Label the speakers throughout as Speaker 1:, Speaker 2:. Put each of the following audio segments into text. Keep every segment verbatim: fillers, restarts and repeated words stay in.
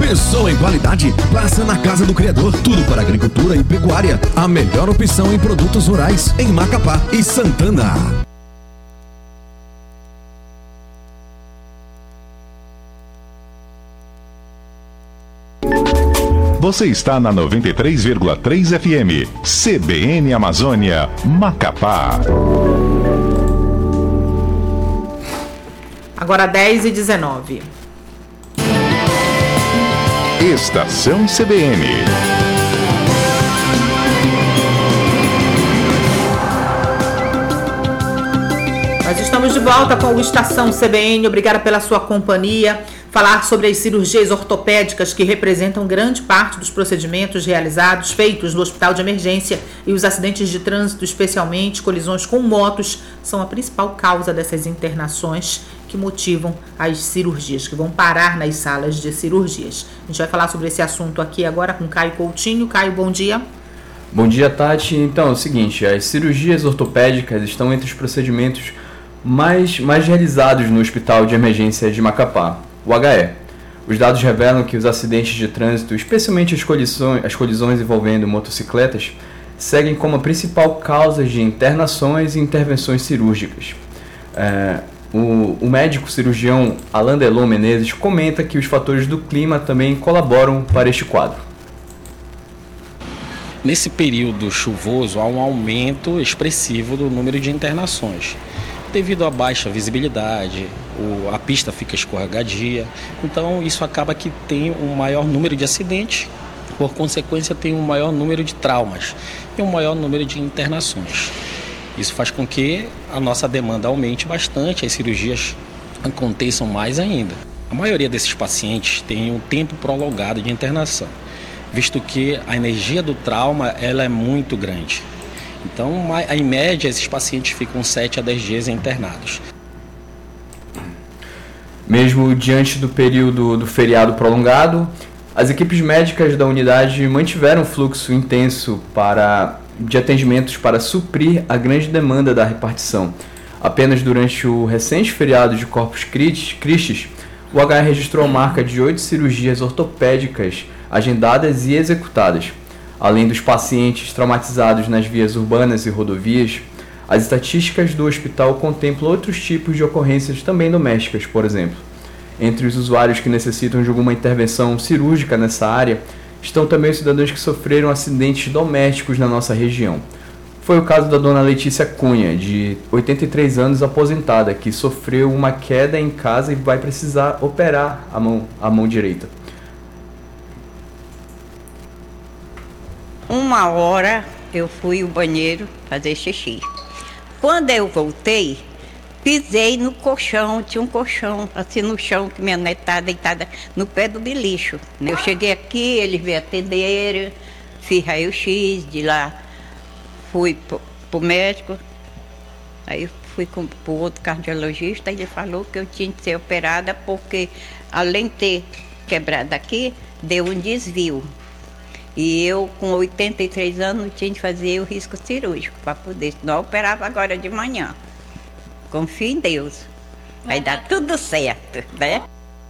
Speaker 1: Pensou em qualidade? Passa na Casa do Criador. Tudo para agricultura e pecuária. A melhor opção em produtos rurais em Macapá e Santana.
Speaker 2: Você está na noventa e três vírgula três F M, C B N Amazônia, Macapá.
Speaker 3: Agora dez e dezenove.
Speaker 2: Estação C B N.
Speaker 3: Nós estamos de volta com o Estação C B N. Obrigada pela sua companhia. Falar sobre as cirurgias ortopédicas que representam grande parte dos procedimentos realizados, feitos no hospital de emergência, e os acidentes de trânsito, especialmente colisões com motos, são a principal causa dessas internações que motivam as cirurgias, que vão parar nas salas de cirurgias. A gente vai falar sobre esse assunto aqui agora com Caio Coutinho. Caio, bom dia.
Speaker 4: Bom dia, Tati. Então, é o seguinte, as cirurgias ortopédicas estão entre os procedimentos mais, mais realizados no Hospital de Emergência de Macapá, o H E. Os dados revelam que os acidentes de trânsito, especialmente as colisões, as colisões envolvendo motocicletas, seguem como a principal causa de internações e intervenções cirúrgicas. É, o, o médico cirurgião Alain Delon Menezes comenta que os fatores do clima também colaboram para este quadro.
Speaker 5: Nesse período chuvoso, há um aumento expressivo do número de internações. Devido à baixa visibilidade, o, a pista fica escorregadia, então isso acaba que tem um maior número de acidentes, por consequência tem um maior número de traumas e um maior número de internações. Isso faz com que a nossa demanda aumente bastante, as cirurgias aconteçam mais ainda. A maioria desses pacientes tem um tempo prolongado de internação, visto que a energia do trauma ela é muito grande. Então, em média, esses pacientes ficam sete a dez dias internados.
Speaker 4: Mesmo diante do período do feriado prolongado, as equipes médicas da unidade mantiveram um fluxo intenso para, de atendimentos para suprir a grande demanda da repartição. Apenas durante o recente feriado de Corpus Christi, o H E registrou a marca de oito cirurgias ortopédicas agendadas e executadas. Além dos pacientes traumatizados nas vias urbanas e rodovias, as estatísticas do hospital contemplam outros tipos de ocorrências também domésticas, por exemplo. Entre os usuários que necessitam de alguma intervenção cirúrgica nessa área, estão também os cidadãos que sofreram acidentes domésticos na nossa região. Foi o caso da dona Letícia Cunha, de oitenta e três anos, aposentada, que sofreu uma queda em casa e vai precisar operar a mão, a mão direita.
Speaker 6: Uma hora eu fui ao banheiro fazer xixi. Quando eu voltei, pisei no colchão, tinha um colchão assim no chão, que minha neta estava deitada no pé do beliche. Eu cheguei aqui, eles me atenderam, fiz raio-x, de lá fui pro, pro médico, aí fui com, pro outro cardiologista, e ele falou que eu tinha que ser operada porque, além de ter quebrado aqui, deu um desvio. E eu, com oitenta e três anos, tinha que fazer o risco cirúrgico para poder, senão eu operava agora de manhã. Confio em Deus. Vai dar tudo certo, né?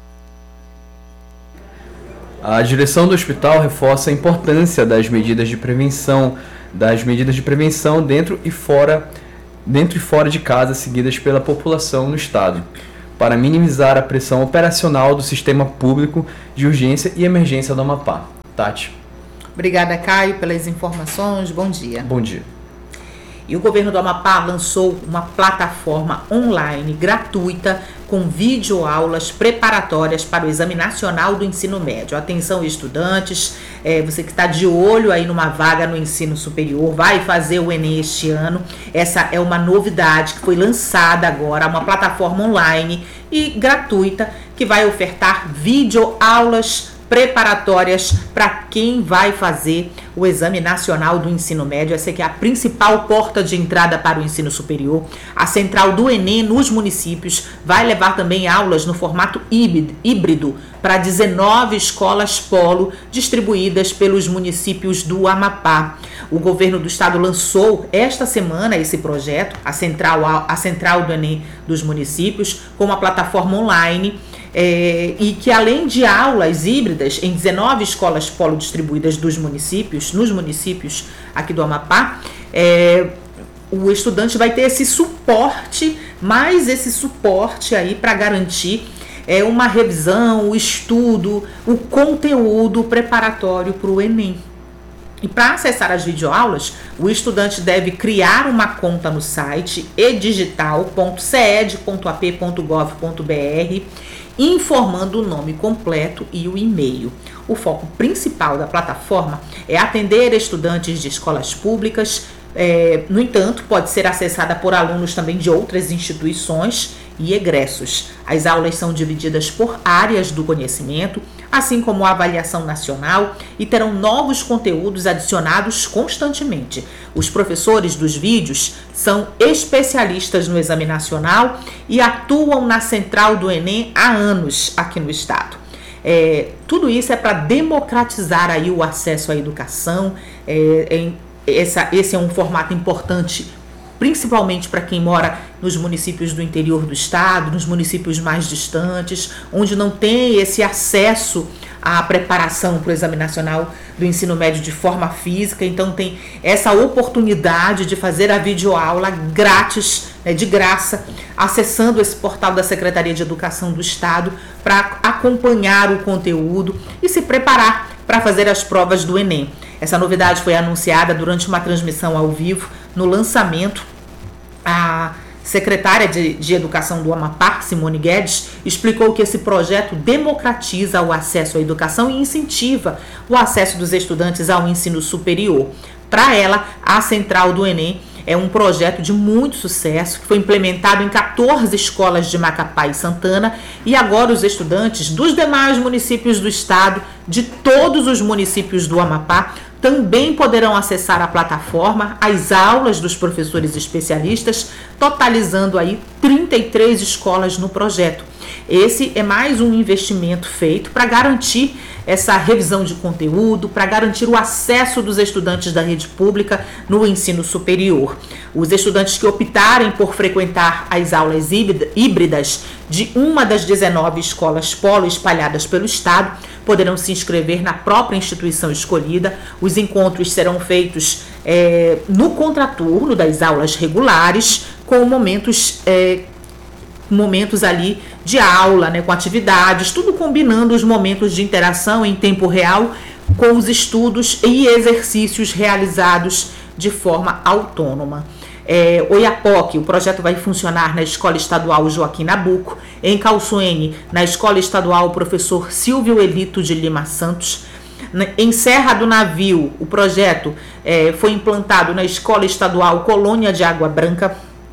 Speaker 4: A direção do hospital reforça a importância das medidas de prevenção, das medidas de prevenção dentro e fora, dentro e fora de casa seguidas pela população no estado, para minimizar a pressão operacional do sistema público de urgência e emergência do Amapá. Tati.
Speaker 3: Obrigada, Caio, pelas informações. Bom dia.
Speaker 4: Bom dia.
Speaker 3: E o governo do Amapá lançou uma plataforma online gratuita com videoaulas preparatórias para o Exame Nacional do Ensino Médio. Atenção, estudantes, é, você que está de olho aí numa vaga no ensino superior, vai fazer o Enem este ano. Essa é uma novidade que foi lançada agora, uma plataforma online e gratuita que vai ofertar videoaulas preparatórias para quem vai fazer o Exame Nacional do Ensino Médio. Essa aqui é a principal porta de entrada para o ensino superior. A central do Enem nos municípios vai levar também aulas no formato híbrido para dezenove escolas polo distribuídas pelos municípios do Amapá. O governo do estado lançou esta semana esse projeto, a central, a central do Enem dos municípios, com uma plataforma online é, e que além de aulas híbridas em dezenove escolas polo distribuídas dos municípios, nos municípios aqui do Amapá, é, o estudante vai ter esse suporte, mais esse suporte aí para garantir é, uma revisão, o estudo, o conteúdo preparatório para o Enem. E para acessar as videoaulas, o estudante deve criar uma conta no site edigital ponto c e d ponto a p ponto gov ponto b r, informando o nome completo e o e-mail. O foco principal da plataforma é atender estudantes de escolas públicas. É, no entanto, pode ser acessada por alunos também de outras instituições e egressos. As aulas são divididas por áreas do conhecimento, assim como a avaliação nacional, e terão novos conteúdos adicionados constantemente. Os professores dos vídeos são especialistas no exame nacional e atuam na central do Enem há anos aqui no estado. É, tudo isso é para democratizar aí o acesso à educação. É, em, essa, esse é um formato importante, principalmente para quem mora nos municípios do interior do estado, nos municípios mais distantes, onde não tem esse acesso à preparação para o Exame Nacional do Ensino Médio de forma física. Então tem essa oportunidade de fazer a videoaula grátis, né, de graça, acessando esse portal da Secretaria de Educação do Estado para acompanhar o conteúdo e se preparar para fazer as provas do Enem. Essa novidade foi anunciada durante uma transmissão ao vivo no lançamento. A secretária de, de Educação do Amapá, Simone Guedes, explicou que esse projeto democratiza o acesso à educação e incentiva o acesso dos estudantes ao ensino superior. Para ela, a Central do Enem é um projeto de muito sucesso que foi implementado em quatorze escolas de Macapá e Santana, e agora os estudantes dos demais municípios do estado, de todos os municípios do Amapá, também poderão acessar a plataforma, as aulas dos professores especialistas, totalizando aí trinta e três escolas no projeto. Esse é mais um investimento feito para garantir essa revisão de conteúdo, para garantir o acesso dos estudantes da rede pública no ensino superior. Os estudantes que optarem por frequentar as aulas híbridas de uma das dezenove escolas polo espalhadas pelo estado poderão se inscrever na própria instituição escolhida. Os encontros serão feitos é, no contraturno das aulas regulares, com momentos é, momentos ali de aula, né, com atividades, tudo combinando os momentos de interação em tempo real com os estudos e exercícios realizados de forma autônoma. É, Oiapoque, o projeto vai funcionar na Escola Estadual Joaquim Nabuco, em Calçoene, na Escola Estadual Professor Silvio Elito de Lima Santos. Em Serra do Navio, o projeto é, foi implantado na Escola Estadual Colônia de Água Branca.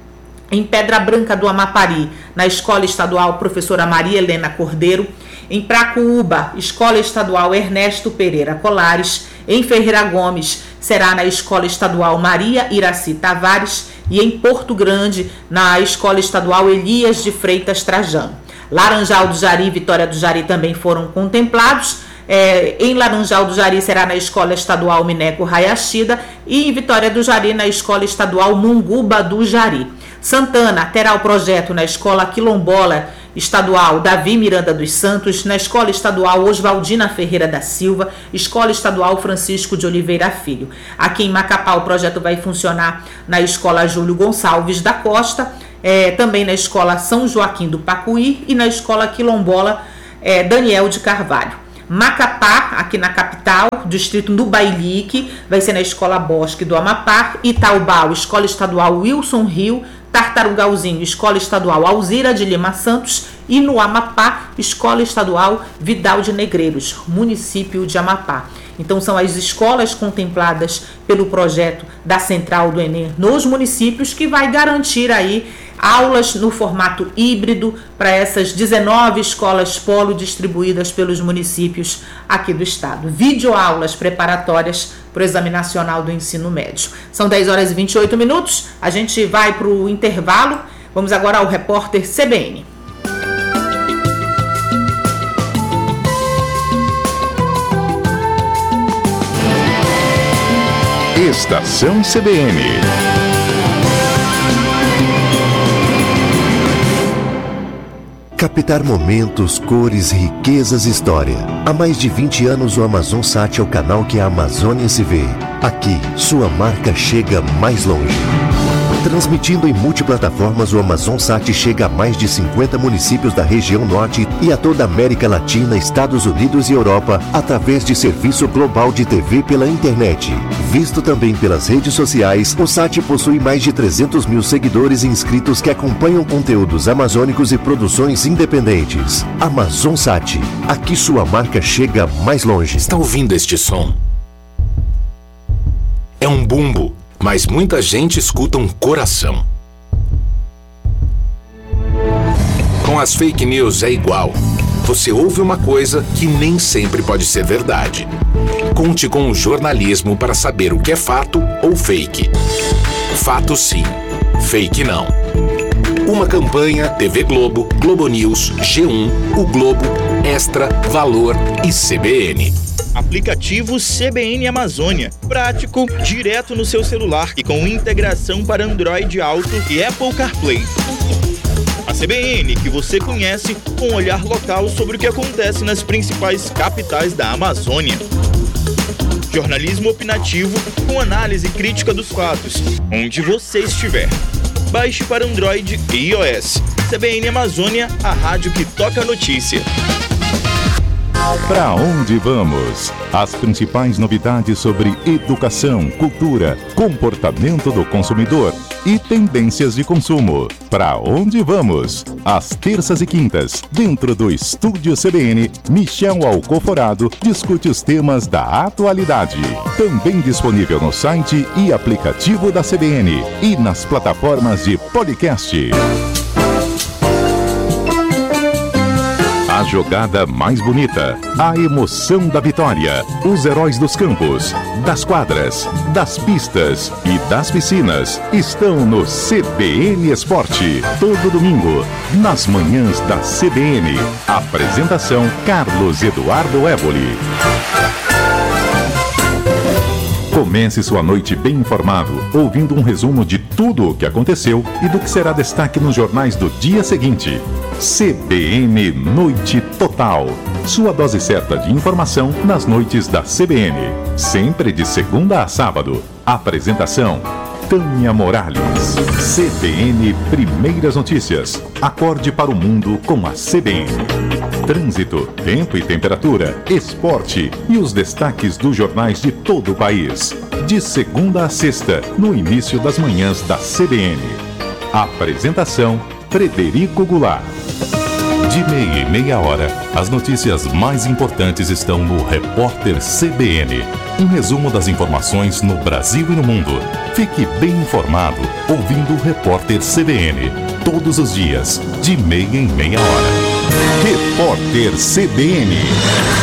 Speaker 3: Em Pedra Branca do Amapari, na Escola Estadual Professora Maria Helena Cordeiro. Em Pracuúba, Escola Estadual Ernesto Pereira Colares. Em Ferreira Gomes, será na Escola Estadual Maria Iraci Tavares. E em Porto Grande, na Escola Estadual Elias de Freitas Trajano. Laranjal do Jari e Vitória do Jari também foram contemplados. É, em Laranjal do Jari será na Escola Estadual Mineco Rayachida. E em Vitória do Jari, na Escola Estadual Munguba do Jari. Santana terá o projeto na Escola Quilombola Estadual Davi Miranda dos Santos, na Escola Estadual Oswaldina Ferreira da Silva, Escola Estadual Francisco de Oliveira Filho. Aqui em Macapá o projeto vai funcionar na Escola Júlio Gonçalves da Costa, é, também na Escola São Joaquim do Pacuí e na Escola Quilombola é, Daniel de Carvalho. Macapá, aqui na capital, distrito do Bailique, vai ser na Escola Bosque do Amapá. Itaubá, Escola Estadual Wilson Rio. Tartarugalzinho, Escola Estadual Alzira de Lima Santos. E no Amapá, Escola Estadual Vidal de Negreiros, município de Amapá. Então são as escolas contempladas pelo projeto da Central do Enem nos municípios, que vai garantir aí aulas no formato híbrido para essas dezenove escolas polo distribuídas pelos municípios aqui do estado. Videoaulas preparatórias para o Exame Nacional do Ensino Médio. São dez horas e vinte e oito minutos, a gente vai para o intervalo. Vamos agora ao repórter C B N.
Speaker 2: Estação C B N.
Speaker 7: captar momentos, cores, riquezas e história. Há mais de vinte anos o AmazonSat é o canal que a Amazônia se vê. Aqui, sua marca chega mais longe. Transmitindo em multiplataformas, o AmazonSat chega a mais de cinquenta municípios da região norte e a toda a América Latina, Estados Unidos e Europa, através de serviço global de T V pela internet. Visto também pelas redes sociais, o Sat possui mais de trezentos mil seguidores e inscritos que acompanham conteúdos amazônicos e produções independentes. AmazonSat, aqui sua marca chega mais longe.
Speaker 8: Está ouvindo este som? É um bumbo. Mas muita gente escuta um coração. Com as fake news é igual. Você ouve uma coisa que nem sempre pode ser verdade. Conte com o jornalismo para saber o que é fato ou fake. Fato sim, fake não. Uma campanha T V Globo, Globo News, G um, O Globo, Extra, Valor e C B N.
Speaker 9: Aplicativo C B N Amazônia. Prático, direto no seu celular e com integração para Android Auto e Apple CarPlay. A C B N que você conhece com um olhar local sobre o que acontece nas principais capitais da Amazônia. Jornalismo opinativo com análise crítica dos fatos, onde você estiver. Baixe para Android e iOS. C B N Amazônia, a rádio que toca a notícia.
Speaker 2: Pra onde vamos? As principais novidades sobre educação, cultura, comportamento do consumidor e tendências de consumo. Pra onde vamos? Às terças e quintas, dentro do Estúdio C B N, Michel Alcoforado discute os temas da atualidade. Também disponível no site e aplicativo da C B N e nas plataformas de podcast. A jogada mais bonita, a emoção da vitória, os heróis dos campos, das quadras, das pistas e das piscinas estão no C B N Esporte. Todo domingo, nas manhãs da C B N. Apresentação Carlos Eduardo Évoli. Comece sua noite bem informado, ouvindo um resumo de tudo o que aconteceu e do que será destaque nos jornais do dia seguinte. C B N Noite Total. Sua dose certa de informação nas noites da C B N. Sempre de segunda a sábado. Apresentação Tânia Morales. C B N Primeiras Notícias. Acorde para o mundo com a C B N. Trânsito, tempo e temperatura, esporte e os destaques dos jornais de todo o país. De segunda a sexta, no início das manhãs da C B N. Apresentação Frederico Goulart. De meia e meia hora, as notícias mais importantes estão no Repórter C B N. Um resumo das informações no Brasil e no mundo. Fique bem informado ouvindo o Repórter C B N. Todos os dias, de meia em meia hora. Repórter C B N.